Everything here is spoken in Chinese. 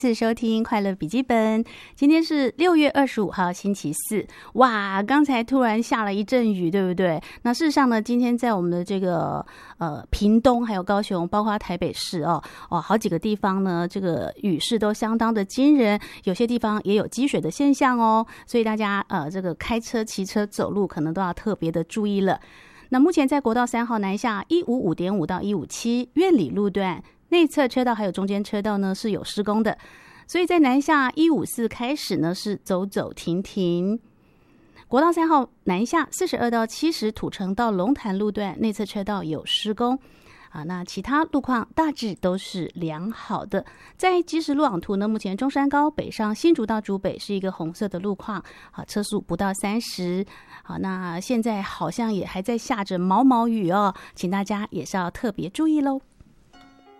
次收听快乐笔记本，今天是6月25号星期四。哇，刚才突然下了一阵雨，对不对？那事实上呢，今天在我们的这个屏东还有高雄，包括台北市好几个地方呢，这个雨势都相当的惊人，有些地方也有积水的现象哦，所以大家这个开车、骑车、走路可能都要特别的注意了。那目前在国道3号南下 155.5 到157苑里路段内侧车道还有中间车道呢是有施工的，所以在南下154开始呢是走走停停。国道3号南下42到70土城到龙潭路段内侧车道有施工那其他路况大致都是良好的。在即时路网图呢，目前中山高北上新竹到竹北是一个红色的路况车速不到30。那现在好像也还在下着毛毛雨请大家也是要特别注意咯。